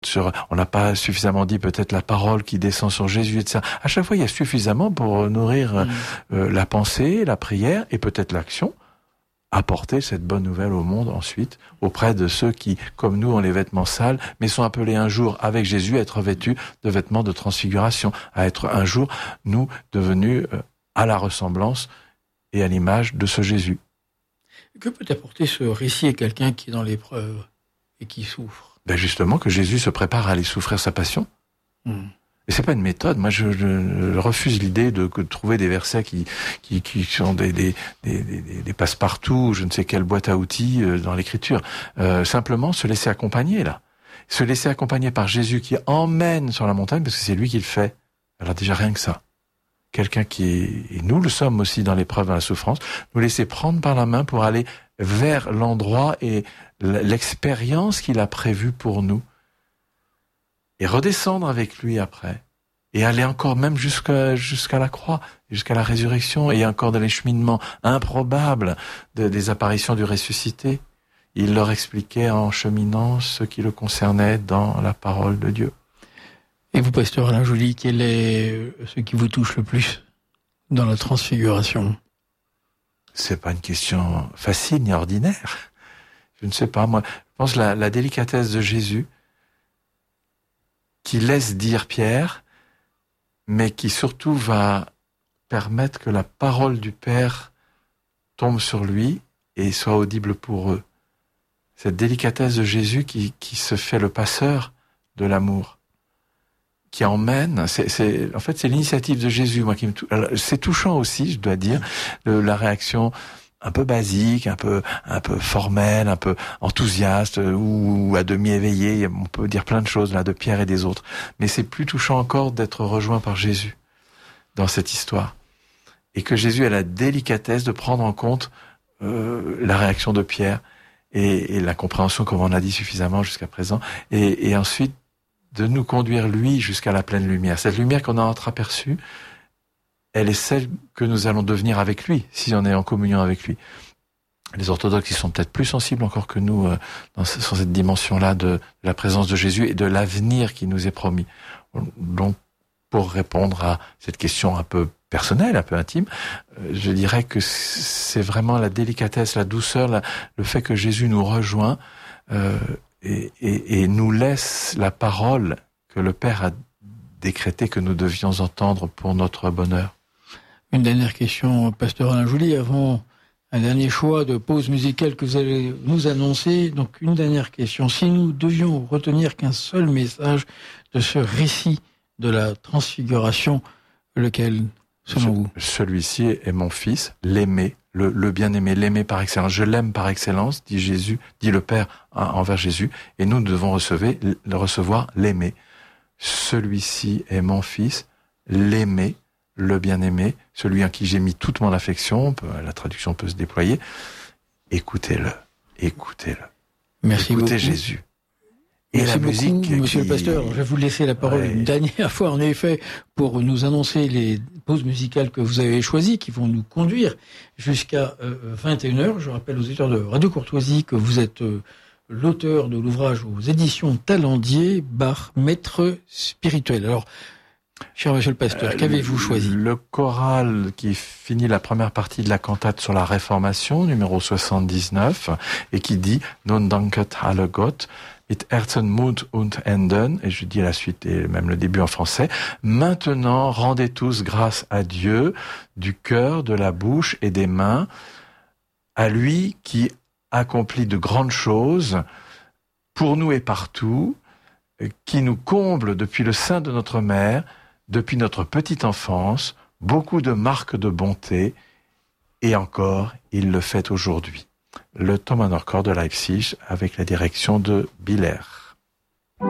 on n'a pas suffisamment dit peut-être la parole qui descend sur Jésus, etc. À chaque fois, il y a suffisamment pour nourrir la pensée, la prière et peut-être l'action, apporter cette bonne nouvelle au monde ensuite, auprès de ceux qui, comme nous, ont les vêtements sales, mais sont appelés un jour, avec Jésus, à être vêtus de vêtements de transfiguration, à être un jour, nous, devenus à la ressemblance et à l'image de ce Jésus. Que peut apporter ce récit à quelqu'un qui est dans l'épreuve et qui souffre? Ben justement, que Jésus se prépare à aller souffrir sa passion. Et c'est pas une méthode. Moi, je refuse l'idée de trouver des versets qui sont des passe-partout, je ne sais quelle boîte à outils dans l'Écriture. Simplement, se laisser accompagner, là. Se laisser accompagner par Jésus qui emmène sur la montagne, parce que c'est lui qui le fait. Alors déjà, rien que ça. Quelqu'un et nous le sommes aussi dans l'épreuve, dans la souffrance, nous laisser prendre par la main pour aller vers l'endroit et l'expérience qu'il a prévue pour nous. Et redescendre avec lui après. Et aller encore même jusqu'à la croix, jusqu'à la résurrection, et encore dans les cheminements improbables des apparitions du ressuscité. Il leur expliquait en cheminant ce qui le concernait dans la parole de Dieu. Et vous, pasteur Alain Joly, quel est ce qui vous touche le plus dans la transfiguration? C'est pas une question facile ni ordinaire. Je ne sais pas, moi, je pense la délicatesse de Jésus, qui laisse dire Pierre, mais qui surtout va permettre que la parole du Père tombe sur lui et soit audible pour eux. Cette délicatesse de Jésus qui se fait le passeur de l'amour, qui emmène, en fait, c'est l'initiative de Jésus, moi, qui me touche. C'est touchant aussi, je dois dire, la réaction un peu basique, un peu formelle, un peu enthousiaste, ou à demi éveillé. On peut dire plein de choses, là, de Pierre et des autres. Mais c'est plus touchant encore d'être rejoint par Jésus dans cette histoire. Et que Jésus a la délicatesse de prendre en compte, la réaction de Pierre et la compréhension, comme on a dit suffisamment jusqu'à présent, et ensuite, de nous conduire, lui, jusqu'à la pleine lumière. Cette lumière qu'on a entreaperçue, elle est celle que nous allons devenir avec lui, si on est en communion avec lui. Les orthodoxes, ils sont peut-être plus sensibles encore que nous sur cette dimension-là de la présence de Jésus et de l'avenir qui nous est promis. Donc, pour répondre à cette question un peu personnelle, un peu intime, je dirais que c'est vraiment la délicatesse, la douceur, le fait que Jésus nous rejoint, et nous laisse la parole que le Père a décrété que nous devions entendre pour notre bonheur. Une dernière question, pasteur Alain Joly, avant un dernier choix de pause musicale que vous allez nous annoncer. Donc, une dernière question. Si nous devions retenir qu'un seul message de ce récit de la transfiguration, lequel, selon vous? Celui-ci est mon fils, l'aimé, le bien-aimé, l'aimé par excellence. Je l'aime par excellence, dit Jésus, dit le Père envers Jésus, et nous devons recevoir l'aimé. Celui-ci est mon fils, l'aimé, le bien-aimé, celui en qui j'ai mis toute mon affection, la traduction peut se déployer. Écoutez-le. Merci Écoutez beaucoup. Jésus. Et merci la musique beaucoup, monsieur le pasteur. Je vais vous laisser la parole une dernière fois, en effet, pour nous annoncer les pauses musicales que vous avez choisies, qui vont nous conduire jusqu'à 21h. Je rappelle aux auditeurs de Radio Courtoisie que vous êtes l'auteur de l'ouvrage aux éditions Talendier, Bach, maître spirituel. Alors, cher monsieur le pasteur, qu'avez-vous choisi? Le choral qui finit la première partie de la cantate sur la Réformation, numéro 79, et qui dit « Nun danket alle Gott ». Mit Herzen, Mut und Händen, et je dis la suite et même le début en français. Maintenant, rendez tous grâce à Dieu, du cœur, de la bouche et des mains, à lui qui accomplit de grandes choses pour nous et partout, qui nous comble depuis le sein de notre mère, depuis notre petite enfance, beaucoup de marques de bonté, et encore, il le fait aujourd'hui. Le Thomanerchor de Leipzig avec la direction de Biller.